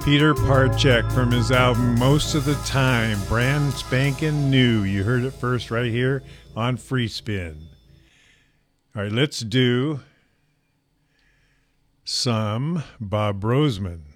Peter Parchek from his album Most of the Time, brand spanking new. You heard it first right here on Free Spin. All right, let's do some Bob Roseman.